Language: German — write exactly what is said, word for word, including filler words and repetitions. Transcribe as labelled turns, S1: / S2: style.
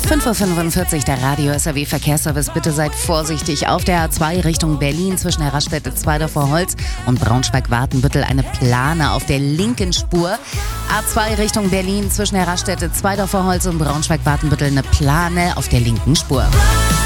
S1: fünf Uhr fünfundvierzig, der Radio S R W Verkehrsservice. Bitte seid vorsichtig. Auf der A zwei Richtung Berlin zwischen der Raststätte Zweidorfer Holz und Braunschweig-Wartenbüttel eine Plane auf der linken Spur. A zwei Richtung Berlin zwischen der Raststätte Zweidorfer Holz und Braunschweig-Wartenbüttel eine Plane auf der linken Spur.